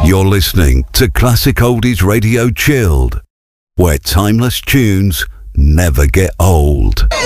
You're listening to Classic Oldies Radio Chilled, where timeless tunes never get old.